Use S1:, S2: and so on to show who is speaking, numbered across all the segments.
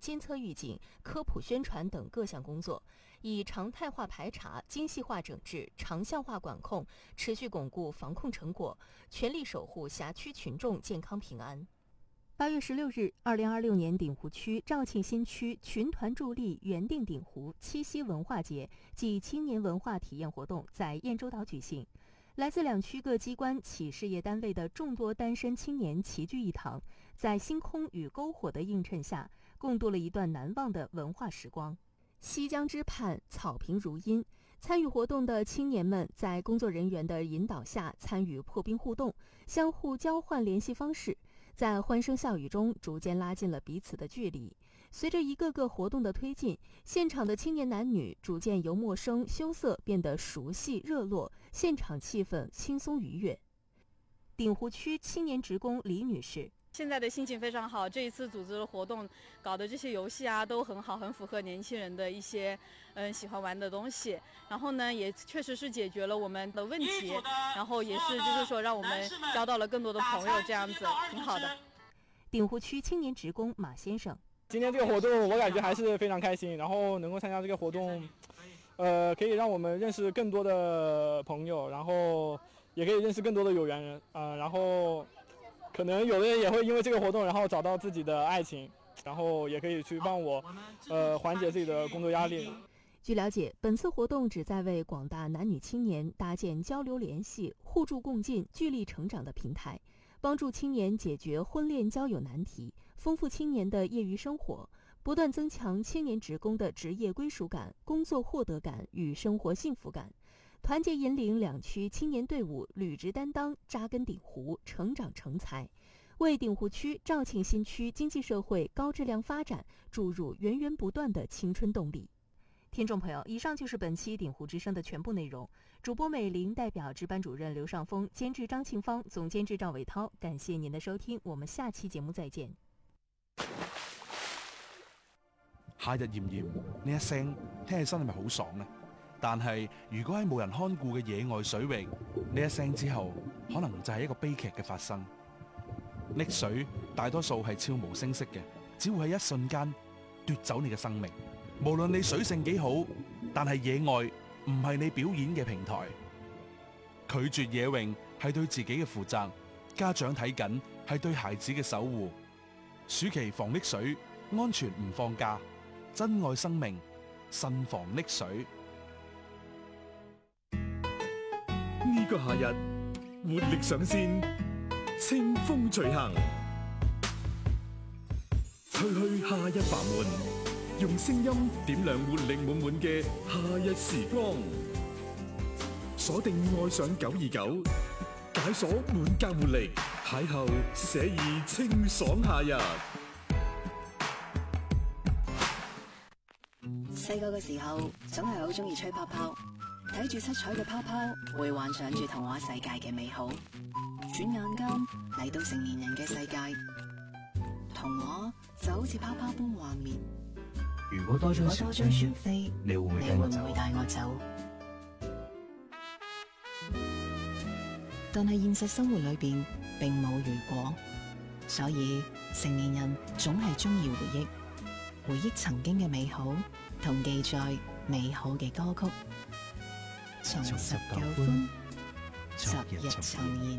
S1: 监测预警、科普宣传等各项工作，以常态化排查、精细化整治、长效化管控，持续巩固防控成果，全力守护辖区群众健康平安。8月16日，2026年鼎湖区肇庆新区群团助力原定鼎湖七夕文化节暨青年文化体验活动在燕洲岛举行。来自两区各机关、企事业单位的众多单身青年齐聚一堂，在星空与篝火的映衬下，共度了一段难忘的文化时光。西江之畔，草坪如茵。参与活动的青年们在工作人员的引导下参与破冰互动，相互交换联系方式，在欢声笑语中逐渐拉近了彼此的距离。随着一个个活动的推进，现场的青年男女逐渐由陌生羞涩变得熟悉热络，现场气氛轻松愉悦。鼎湖区青年职工李女士：
S2: 现在的心情非常好，这一次组织的活动搞的这些游戏啊都很好，很符合年轻人的一些喜欢玩的东西。然后呢，也确实是解决了我们的问题，然后也是就是说让我们交到了更多的朋友，这样子挺好的。
S1: 鼎湖区青年职工马先生：
S3: 今天这个活动我感觉还是非常开心，然后能够参加这个活动，可以让我们认识更多的朋友，然后也可以认识更多的有缘人然后可能有的人也会因为这个活动然后找到自己的爱情，然后也可以去帮我缓解自己的工作压力。
S1: 据了解，本次活动旨在为广大男女青年搭建交流联系、互助共进、聚力成长的平台，帮助青年解决婚恋交友难题，丰富青年的业余生活，不断增强青年职工的职业归属感、工作获得感与生活幸福感，团结引领两区青年队伍履职担当，扎根鼎湖，成长成才，为鼎湖区肇庆新区经济社会高质量发展注入源源不断的青春动力。听众朋友，以上就是本期鼎湖之声的全部内容。主播美玲，代表值班主任刘尚峰，监制张庆芳，总监制赵伟涛，感谢您的收听，我们下期节目再见。
S4: 夏日炎炎，呢一聲聽起身係咪好爽呢？但係如果喺冇人看顧嘅野外水域，呢一聲之後，可能就係一個悲劇嘅發生。溺水大多數係悄無聲息嘅，只會喺一瞬間奪走你嘅生命。無論你水性幾好，但係野外唔係你表演嘅平台。拒絕野泳係對自己嘅負責，家長睇緊係對孩子嘅守護。暑期防溺水，安全唔放假，珍愛生命，慎防溺水。
S5: 呢個夏日，活力上線，清風隨行，吹去夏日煩悶。用聲音點亮活力滿滿嘅夏日時光，鎖定愛上929，解鎖滿格活力，邂逅寫意清爽夏日。
S6: 細個嘅時候，總係好中意吹泡泡，睇住七彩嘅泡泡，會幻想住童話世界嘅美好。轉眼間嚟到成年人嘅世界，童話就好似泡泡般幻滅。
S7: 如果多張船飛，你會唔會帶我走？
S6: 但係現實生活裏邊並冇如果，所以成年人總係中意回憶曾經嘅美好，同記載美好嘅歌曲。重拾舊歡，昨日重現。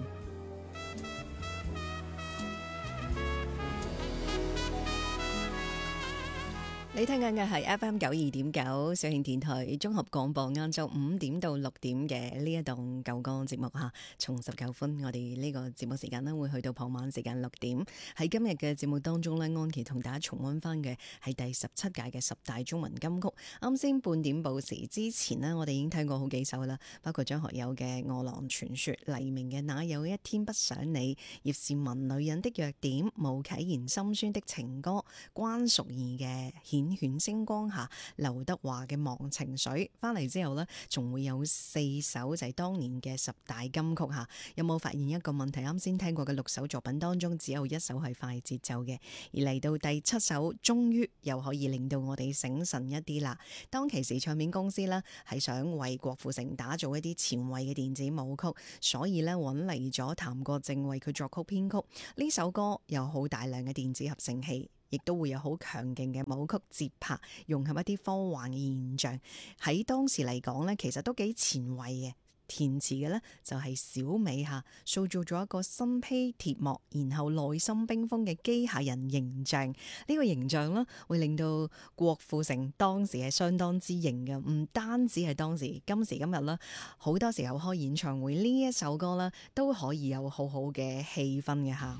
S8: 你聽緊嘅係 FM 92.9小慶電台綜合廣播，晏晝5點到6點嘅呢一檔舊歌節目嚇，重拾舊歡。我哋呢個節目時間呢會去到傍晚時間6點。喺今日嘅節目當中呢，安琪同大家重溫翻嘅係第17屆嘅10大中文金曲。啱先半點報時之前呢，我哋已經聽過好幾首啦，包括張學友嘅《餓狼傳說》、黎明嘅《哪有一天不想你》、葉倩文《女人的弱點》、巫啟賢心酸的情歌、關淑怡嘅繾綣星光下，劉德華嘅忘情水。翻嚟之後呢，仲會有4首就係當年嘅10大金曲吓。有冇發現一個問題？啱先聽過嘅6首作品當中，只有1首係快節奏嘅，而嚟到第7首，終於又可以令到我哋醒神一啲啦。當其時唱片公司呢係想為郭富城打造一啲前衛嘅電子舞曲，所以呢揾嚟咗譚國正為佢作曲編曲。呢首歌有好大量嘅電子合成器， 亦都會有好強勁嘅舞曲節拍，融合一啲科幻嘅現象。喺當時嚟講呢，其實都幾前衛嘅。填詞嘅呢，就係小美嚇，塑造咗一個身披鐵幕，然後內心冰封嘅機械人形象。呢個形象呢，會令到郭富城當時係相當之型嘅。唔單止係當時，今時今日啦，好多時候開演唱會呢一首歌啦，都可以有好好嘅氣氛嘅嚇。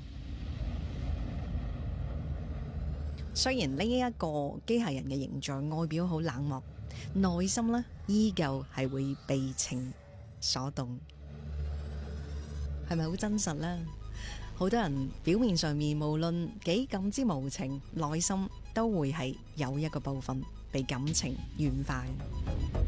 S8: 雖然呢一個機械人嘅形象外表好冷漠，內心呢依舊係會被情所動，係咪好真實呢？好多人表面上面無論幾咁之無情，內心都會係有一個部分被感情軟化。